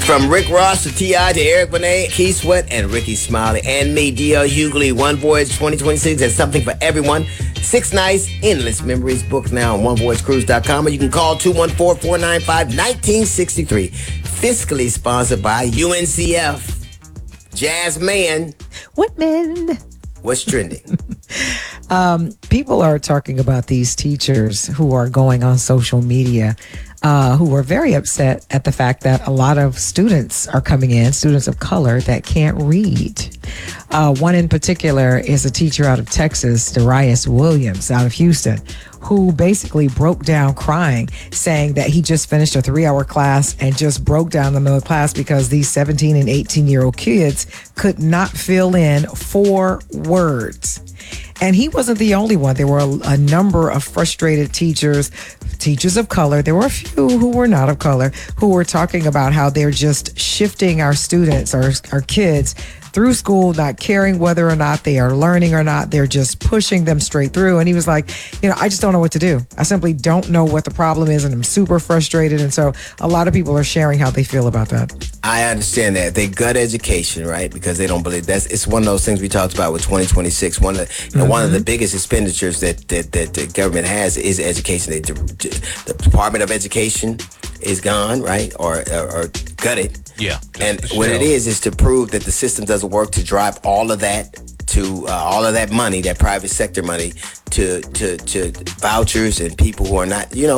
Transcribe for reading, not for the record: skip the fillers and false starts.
From Rick Ross to T.I. to Eric Benet, Keith Sweat, and Ricky Smiley, and me, D.L. Hughley. One Voyage 2026 has something for everyone. 6 nights, endless memories. Books now on onevoyagecruise.com, or you can call 214-495-1963. Fiscally sponsored by UNCF. Jazz Man. Whitman. What's trending? People are talking about these teachers who are going on social media, who are very upset at the fact that a lot of students are coming in, students of color, that can't read. One in particular is a teacher out of Texas, Darius Williams, out of Houston, who basically broke down crying, saying that he just finished a 3-hour class and just broke down the middle of class because these 17 and 18-year-old kids could not fill in 4 words. And he wasn't the only one. There were a number of frustrated teachers of color. There were a few who were not of color, who were talking about how they're just shifting our students, our kids, through school, not caring whether or not they are learning or not. They're just pushing them straight through. And he was like, I just don't know what to do. I simply don't know what the problem is, and I'm super frustrated. And so a lot of people are sharing how they feel about that. I understand that. They gut education, right? Because they don't believe it's one of those things we talked about with 2026. One of the biggest expenditures that the government has is education. The Department of Education is gone, right? Or gutted. Yeah. And what it is to prove that the system doesn't work, to drive all of that to all of that money, that private sector money, to vouchers and people who are not,